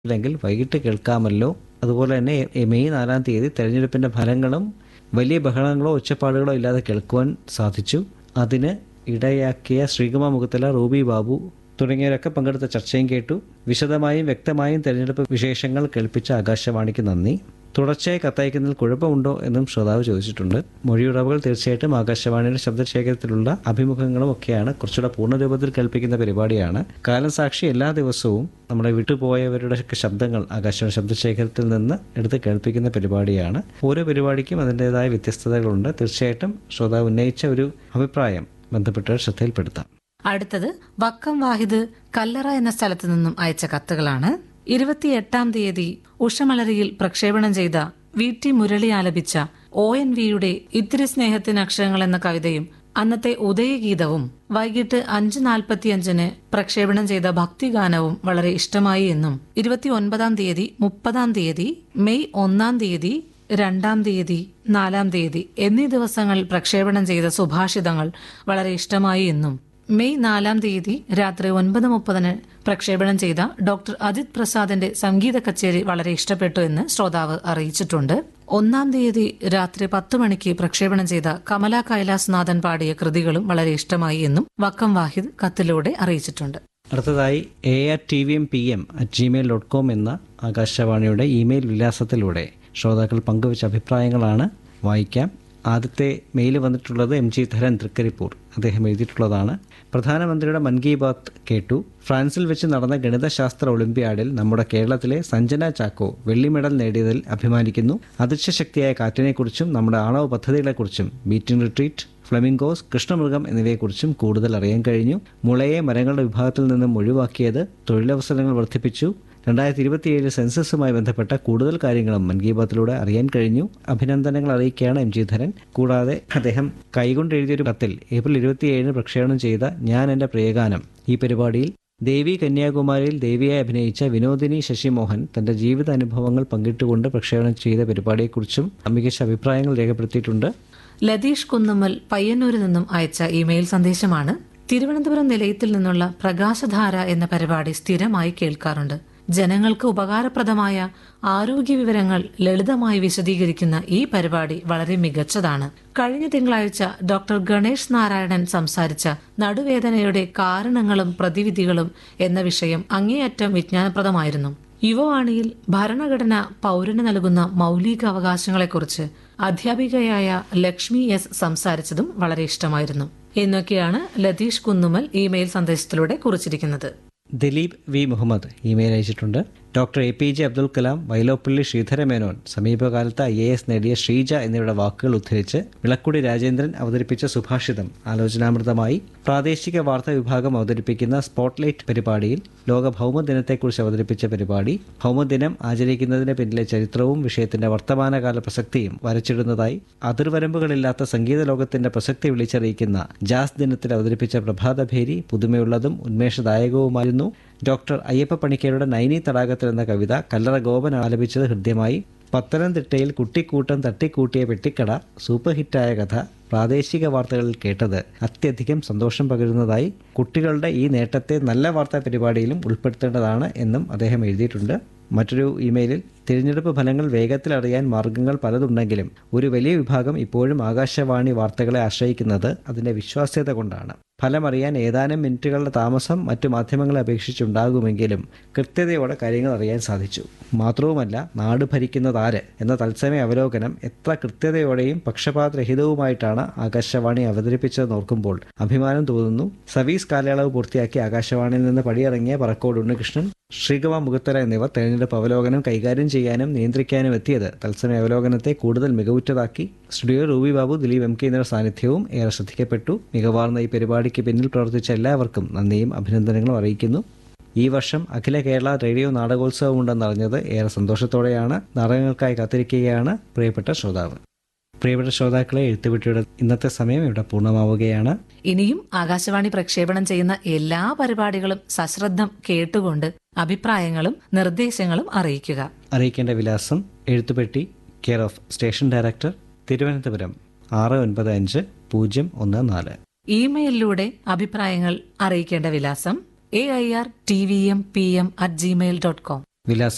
അല്ലെങ്കിൽ വൈകിട്ട് കേൾക്കാമല്ലോ. അതുപോലെ തന്നെ മെയ് 4 തീയതി തെരഞ്ഞെടുപ്പിൻ്റെ ഫലങ്ങളും വലിയ ബഹളങ്ങളോ ഒച്ചപ്പാടുകളോ ഇല്ലാതെ കേൾക്കുവാൻ സാധിച്ചു. അതിന് ഇടയാക്കിയ ശ്രീകുമാർ മുഖത്തല, റൂബി ബാബു തുടങ്ങിയവരൊക്കെ പങ്കെടുത്ത ചർച്ചയും കേട്ടു. വിശദമായും വ്യക്തമായും തെരഞ്ഞെടുപ്പ് വിശേഷങ്ങൾ കേൾപ്പിച്ച ആകാശവാണിക്ക് നന്ദി. തുടർച്ചയായി കത്തയക്കുന്നതിൽ കുഴപ്പമുണ്ടോ എന്നും ശ്രോതാവ് ചോദിച്ചിട്ടുണ്ട്. മൊഴിയുറവുകൾ തീർച്ചയായിട്ടും ആകാശവാണിയുടെ ശബ്ദശേഖരത്തിലുള്ള അഭിമുഖങ്ങളും ഒക്കെയാണ് കുറച്ചുകൂടെ പൂർണ്ണരൂപത്തിൽ കേൾപ്പിക്കുന്ന പരിപാടിയാണ്. കാലം സാക്ഷി എല്ലാ ദിവസവും നമ്മുടെ വിട്ടുപോയവരുടെ ശബ്ദങ്ങൾ ആകാശവാണി ശബ്ദശേഖരത്തിൽ നിന്ന് എടുത്ത് കേൾപ്പിക്കുന്ന പരിപാടിയാണ്. ഓരോ പരിപാടിക്കും അതിൻ്റെതായ വ്യത്യസ്തതകളുണ്ട്. തീർച്ചയായിട്ടും ശ്രോതാവ് ഉന്നയിച്ച ഒരു അഭിപ്രായം ബന്ധപ്പെട്ട ശ്രദ്ധയിൽപ്പെടുത്താം. അടുത്തത് വക്കം വാഹിദ് കല്ലറ എന്ന സ്ഥലത്തു നിന്നും അയച്ച കത്തുകളാണ്. 28 തീയതി ഉഷമലരിയിൽ പ്രക്ഷേപണം ചെയ്ത VT മുരളി ആലപിച്ച ONVയുടെ ഇത്തിരി സ്നേഹത്തിന് അക്ഷരങ്ങൾ എന്ന കവിതയും അന്നത്തെ ഉദയഗീതവും വൈകിട്ട് 5:45 പ്രക്ഷേപണം ചെയ്ത ഭക്തിഗാനവും വളരെ ഇഷ്ടമായി എന്നും 29 തീയതി, 30 തീയതി, മെയ് 1 തീയതി, 2 തീയതി, 4 തീയതി എന്നീ ദിവസങ്ങളിൽ പ്രക്ഷേപണം ചെയ്ത സുഭാഷിതങ്ങൾ വളരെ ഇഷ്ടമായി എന്നും മെയ് 4 തീയതി രാത്രി 9:30 പ്രക്ഷേപണം ചെയ്ത ഡോക്ടർ അജിത് പ്രസാദിന്റെ സംഗീത കച്ചേരി വളരെ ഇഷ്ടപ്പെട്ടു എന്ന് ശ്രോതാവ് അറിയിച്ചിട്ടുണ്ട്. 1 തീയതി രാത്രി 10 മണിക്ക് പ്രക്ഷേപണം ചെയ്ത കമല കൈലാസ്നാഥൻ പാടിയ കൃതികളും വളരെ ഇഷ്ടമായി എന്നും വക്കം വാഹിദ് കത്തിലൂടെ അറിയിച്ചിട്ടുണ്ട്. അടുത്തതായി ARTVMPM@gmail.com എന്ന ആകാശവാണിയുടെ ഇമെയിൽ വിലാസത്തിലൂടെ ശ്രോതാക്കൾ പങ്കുവച്ച അഭിപ്രായങ്ങളാണ്. വായിക്കാം. ആദ്യത്തെ മെയിൽ വന്നിട്ടുള്ളത് MG ധരൻ തൃക്കരിപ്പൂർ. അദ്ദേഹം എഴുതിയിട്ടുള്ളതാണ്. പ്രധാനമന്ത്രിയുടെ മൻ കി ബാത്ത് കേട്ടു. ഫ്രാൻസിൽ വെച്ച് നടന്ന ഗണിതശാസ്ത്ര ഒളിമ്പ്യാഡിൽ നമ്മുടെ കേരളത്തിലെ സഞ്ജന ചാക്കോ വെള്ളി മെഡൽ നേടിയതിൽ അഭിമാനിക്കുന്നു. അദൃശ്യശക്തിയായ കാറ്റിനെക്കുറിച്ചും നമ്മുടെ ആണവ പദ്ധതികളെക്കുറിച്ചും, ബീറ്റിംഗ് റിട്രീറ്റ്, ഫ്ലമിംഗോസ്, കൃഷ്ണമൃഗം എന്നിവയെക്കുറിച്ചും കൂടുതൽ അറിയാൻ കഴിഞ്ഞു. മുളയെ മരങ്ങളുടെ വിഭാഗത്തിൽ നിന്നും ഒഴിവാക്കിയത് തൊഴിലവസരങ്ങൾ വർദ്ധിപ്പിച്ചു. 2027 സെൻസസുമായി ബന്ധപ്പെട്ട കൂടുതൽ കാര്യങ്ങളും മൻ കി ബാത്തിലൂടെ അറിയാൻ കഴിഞ്ഞു. അഭിനന്ദനങ്ങൾ അറിയിക്കുകയാണ് MG ധരൻ. കൂടാതെ അദ്ദേഹം കൈകൊണ്ട് എഴുതിയൊരു കത്തിൽ ഏപ്രിൽ 27 പ്രക്ഷേപണം ചെയ്ത ഞാൻ എൻ്റെ പ്രിയഗാനം ഈ പരിപാടിയിൽ ദേവി കന്യാകുമാരിയിൽ ദേവിയായി അഭിനയിച്ച വിനോദിനി ശശിമോഹൻ തന്റെ ജീവിത അനുഭവങ്ങൾ പങ്കിട്ടുകൊണ്ട് പ്രക്ഷേപണം ചെയ്ത പരിപാടിയെക്കുറിച്ചും മികച്ച അഭിപ്രായങ്ങൾ രേഖപ്പെടുത്തിയിട്ടുണ്ട്. ലതീഷ് കുന്നുമ്മൽ പയ്യന്നൂരിൽ നിന്നും അയച്ച ഇമെയിൽ സന്ദേശമാണ്. തിരുവനന്തപുരം നിലയത്തിൽ നിന്നുള്ള പ്രകാശധാര എന്ന പരിപാടി സ്ഥിരമായി കേൾക്കാറുണ്ട്. ജനങ്ങൾക്ക് ഉപകാരപ്രദമായ ആരോഗ്യ വിവരങ്ങൾ ലളിതമായി വിശദീകരിക്കുന്ന ഈ പരിപാടി വളരെ മികച്ചതാണ്. കഴിഞ്ഞ തിങ്കളാഴ്ച ഡോക്ടർ ഗണേഷ് നാരായണൻ സംസാരിച്ച നടുവേദനയുടെ കാരണങ്ങളും പ്രതിവിധികളും എന്ന വിഷയം അങ്ങേയറ്റം വിജ്ഞാനപ്രദമായിരുന്നു. യുവവാണിയിൽ ഭരണഘടന പൗരന് നൽകുന്ന മൗലിക അവകാശങ്ങളെക്കുറിച്ച് അധ്യാപികയായ ലക്ഷ്മി S സംസാരിച്ചതും വളരെ ഇഷ്ടമായിരുന്നു എന്നൊക്കെയാണ് ലതീഷ് കുന്നുമൽ ഇമെയിൽ സന്ദേശത്തിലൂടെ കുറിച്ചിരിക്കുന്നത്. ദിലീപ് V മുഹമ്മദ് ഇമെയിൽ അയച്ചിട്ടുണ്ട്. ഡോക്ടർ APJ അബ്ദുൽ കലാം, വൈലോപ്പള്ളി ശ്രീധരമേനോൻ, സമീപകാലത്ത് IAS നേടിയ ശ്രീജ എന്നിവരുടെ വാക്കുകൾ ഉദ്ധരിച്ച് വിളക്കുടി രാജേന്ദ്രൻ അവതരിപ്പിച്ച സുഭാഷിതം ആലോചനാമൃതമായി. പ്രാദേശിക വാർത്താ വിഭാഗം അവതരിപ്പിക്കുന്ന സ്പോട്ട്ലൈറ്റ് പരിപാടിയിൽ ലോക ഭൗമദിനത്തെക്കുറിച്ച് അവതരിപ്പിച്ച പരിപാടി ഭൗമദിനം ആചരിക്കുന്നതിന് പിന്നിലെ ചരിത്രവും വിഷയത്തിന്റെ വർത്തമാനകാല പ്രസക്തിയും വരച്ചിടുന്നതായി. അതിർവരമ്പുകളില്ലാത്ത സംഗീത ലോകത്തിന്റെ പ്രസക്തി വിളിച്ചറിയിക്കുന്ന ജാസ് ദിനത്തിൽ അവതരിപ്പിച്ച പ്രഭാതഭേരി പുതുമയുള്ളതും ഉന്മേഷദായകവുമായിരുന്നു. ഡോക്ടർ അയ്യപ്പ പണിക്കരുടെ നൈനി തടാകത്തിൽ എന്ന കവിത കല്ലറ ഗോപൻ ആലപിച്ചത് ഹൃദ്യമായി. പത്തനംതിട്ടയിൽ കുട്ടിക്കൂട്ടം തട്ടിക്കൂട്ടിയ പെട്ടിക്കട സൂപ്പർ ഹിറ്റായ കഥ പ്രാദേശിക വാർത്തകളിൽ കേട്ടത് അത്യധികം സന്തോഷം പകരുന്നതായി. കുട്ടികളുടെ ഈ നേട്ടത്തെ നല്ല വാർത്താ പരിപാടിയിലും ഉൾപ്പെടുത്തേണ്ടതാണ് എന്നും അദ്ദേഹം എഴുതിയിട്ടുണ്ട്. മറ്റൊരു ഇമെയിലിൽ തിരഞ്ഞെടുപ്പ് ഫലങ്ങൾ വേഗത്തിൽ അറിയാൻ മാർഗങ്ങൾ പലതുണ്ടെങ്കിലും ഒരു വലിയ വിഭാഗം ഇപ്പോഴും ആകാശവാണി വാർത്തകളെ ആശ്രയിക്കുന്നത് അതിന്റെ വിശ്വാസ്യത കൊണ്ടാണ്. ഫലമറിയാൻ ഏതാനും മിനിറ്റുകളുടെ താമസം മറ്റു മാധ്യമങ്ങളെ അപേക്ഷിച്ചുണ്ടാകുമെങ്കിലും കൃത്യതയോടെ കാര്യങ്ങൾ അറിയാൻ സാധിച്ചു. മാത്രവുമല്ല, നാട് ഭരിക്കുന്നതാര് എന്ന തത്സമയ അവലോകനം എത്ര കൃത്യതയോടെയും പക്ഷപാതരഹിതവുമായിട്ടാണ് ആകാശവാണി അവതരിപ്പിച്ചതെന്ന് ഓർക്കുമ്പോൾ അഭിമാനം തോന്നുന്നു. സർവീസ് കാലയളവ് പൂർത്തിയാക്കി ആകാശവാണിയിൽ നിന്ന് പടിയിറങ്ങിയ പറക്കോട് ഉണ്ണികൃഷ്ണൻ, ശ്രീകുമാർ മുഖത്തല എന്നിവർ തെരഞ്ഞെടുപ്പ് അവലോകനം കൈകാര്യം ചെയ്യാനും നിയന്ത്രിക്കാനും എത്തിയത് തത്സമയ അവലോകനത്തെ കൂടുതൽ മികവുറ്റതാക്കി. Studio Ruby Babu, Dileep MK എന്നിവരുടെ സാന്നിധ്യവും ഏറെ ശ്രദ്ധിക്കപ്പെട്ടു. മികവാർന്ന ഈ പരിപാടിക്ക് പിന്നിൽ പ്രവർത്തിച്ച എല്ലാവർക്കും നന്ദിയും അഭിനന്ദനങ്ങളും അറിയിക്കുന്നു. ഈ വർഷം അഖില കേരള റേഡിയോ നാടകോത്സവം ഉണ്ടെന്നറിഞ്ഞത് ഏറെ സന്തോഷത്തോടെയാണ്. നാടകങ്ങൾക്കായി കാത്തിരിക്കുകയാണ് പ്രിയപ്പെട്ട ശ്രോതാവ്. പ്രിയപ്പെട്ട ശ്രോതാക്കളെ, എഴുത്തുപെട്ടിയുടെ ഇന്നത്തെ സമയം ഇവിടെ പൂർണ്ണമാവുകയാണ്. ഇനിയും ആകാശവാണി പ്രക്ഷേപണം ചെയ്യുന്ന എല്ലാ പരിപാടികളും സശ്രദ്ധം കേട്ടുകൊണ്ട് അഭിപ്രായങ്ങളും നിർദ്ദേശങ്ങളും അറിയിക്കുക. അറിയിക്കേണ്ട വിലാസം: എഴുത്തുപെട്ടി, care of station director, Thiruvananthapuram 695014. ഇമെയിലിലൂടെ അഭിപ്രായങ്ങൾ അറിയിക്കേണ്ട വിലാസം AIRTVMPM@gmail.com. വിലാസം